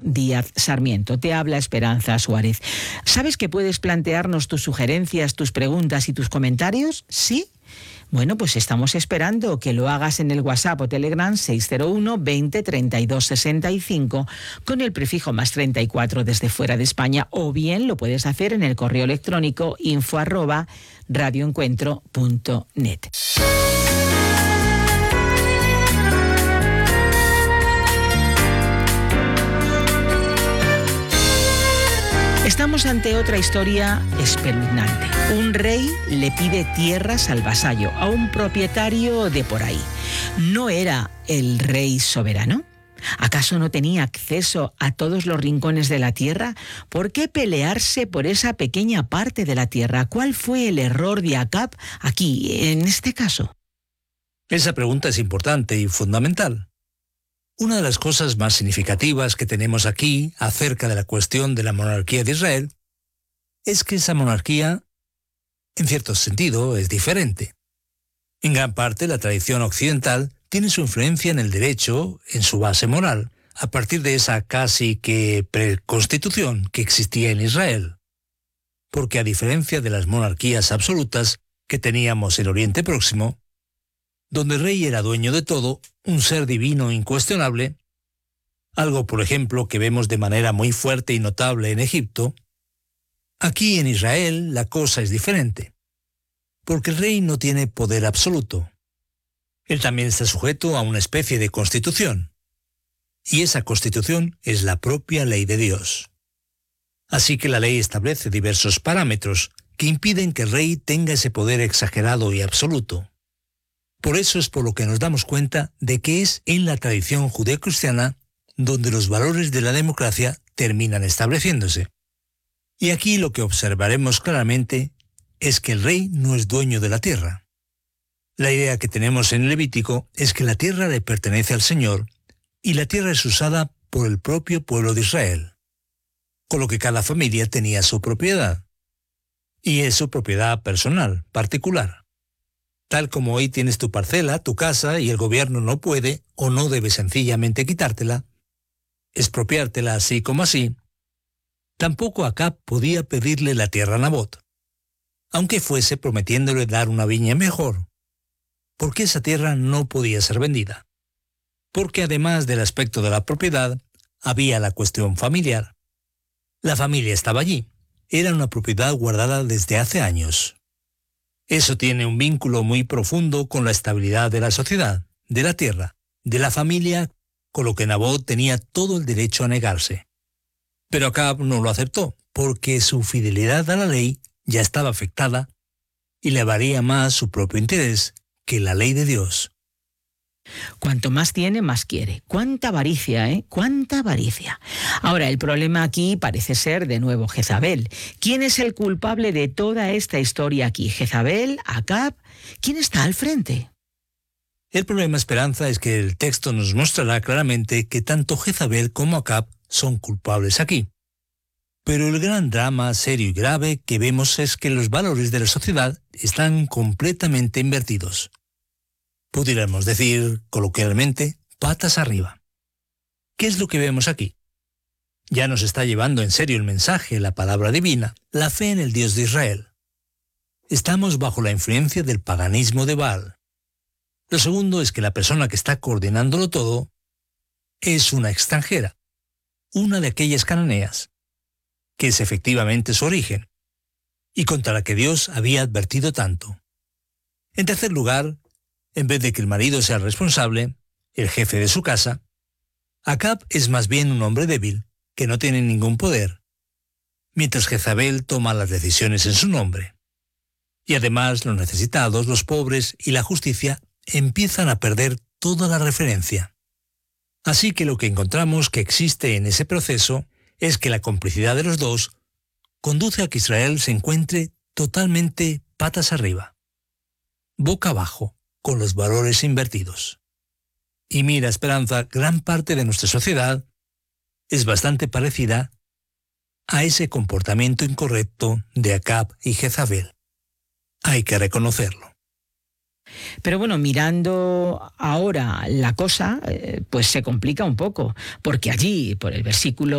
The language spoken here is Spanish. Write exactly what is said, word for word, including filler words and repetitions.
Díaz Sarmiento. Te habla Esperanza Suárez. ¿Sabes que puedes plantearnos tus sugerencias, tus preguntas y tus comentarios? ¿Sí? Bueno, pues estamos esperando que lo hagas en el WhatsApp o Telegram seis cero uno, veinte, treinta y dos, sesenta y cinco con el prefijo más treinta y cuatro desde fuera de España, o bien lo puedes hacer en el correo electrónico info arroba radioencuentro punto net. Estamos ante otra historia espeluznante. Un rey le pide tierras al vasallo, a un propietario de por ahí. ¿No era el rey soberano? ¿Acaso no tenía acceso a todos los rincones de la tierra? ¿Por qué pelearse por esa pequeña parte de la tierra? ¿Cuál fue el error de Acab aquí, en este caso? Esa pregunta es importante y fundamental. Una de las cosas más significativas que tenemos aquí acerca de la cuestión de la monarquía de Israel es que esa monarquía, en cierto sentido, es diferente. En gran parte, la tradición occidental tiene su influencia en el derecho, en su base moral, a partir de esa casi que preconstitución que existía en Israel. Porque a diferencia de las monarquías absolutas que teníamos en Oriente Próximo, donde el rey era dueño de todo, un ser divino incuestionable, algo, por ejemplo, que vemos de manera muy fuerte y notable en Egipto, aquí en Israel la cosa es diferente, porque el rey no tiene poder absoluto. Él también está sujeto a una especie de constitución, y esa constitución es la propia ley de Dios. Así que la ley establece diversos parámetros que impiden que el rey tenga ese poder exagerado y absoluto. Por eso es por lo que nos damos cuenta de que es en la tradición judeocristiana donde los valores de la democracia terminan estableciéndose. Y aquí lo que observaremos claramente es que el rey no es dueño de la tierra. La idea que tenemos en el Levítico es que la tierra le pertenece al Señor y la tierra es usada por el propio pueblo de Israel, con lo que cada familia tenía su propiedad. Y es su propiedad personal, particular. Tal como hoy tienes tu parcela, tu casa, y el gobierno no puede o no debe sencillamente quitártela, expropiártela así como así, tampoco Acab podía pedirle la tierra a Nabot, aunque fuese prometiéndole dar una viña mejor, porque esa tierra no podía ser vendida. Porque además del aspecto de la propiedad, había la cuestión familiar. La familia estaba allí, era una propiedad guardada desde hace años. Eso tiene un vínculo muy profundo con la estabilidad de la sociedad, de la tierra, de la familia, con lo que Nabot tenía todo el derecho a negarse. Pero Acab no lo aceptó, porque su fidelidad a la ley ya estaba afectada y le valía más su propio interés que la ley de Dios. Cuanto más tiene, más quiere. Cuánta avaricia, ¿eh? Cuánta avaricia. Ahora, el problema aquí parece ser de nuevo Jezabel. ¿Quién es el culpable de toda esta historia aquí? ¿Jezabel? ¿Acab? ¿Quién está al frente? El problema, Esperanza, es que el texto nos mostrará claramente que tanto Jezabel como Acab son culpables aquí. Pero el gran drama serio y grave que vemos es que los valores de la sociedad están completamente invertidos. Pudiéramos decir, coloquialmente, patas arriba. ¿Qué es lo que vemos aquí? Ya nos está llevando en serio el mensaje, la palabra divina, la fe en el Dios de Israel. Estamos bajo la influencia del paganismo de Baal. Lo segundo es que la persona que está coordinándolo todo es una extranjera, una de aquellas cananeas, que es efectivamente su origen, y contra la que Dios había advertido tanto. En tercer lugar, en vez de que el marido sea el responsable, el jefe de su casa, Acab es más bien un hombre débil, que no tiene ningún poder, mientras Jezabel toma las decisiones en su nombre. Y además los necesitados, los pobres y la justicia empiezan a perder toda la referencia. Así que lo que encontramos que existe en ese proceso es que la complicidad de los dos conduce a que Israel se encuentre totalmente patas arriba, boca abajo, con los valores invertidos. Y mira, Esperanza, gran parte de nuestra sociedad es bastante parecida a ese comportamiento incorrecto de Acab y Jezabel. Hay que reconocerlo. Pero bueno, mirando ahora la cosa, eh, pues se complica un poco, porque allí, por el versículo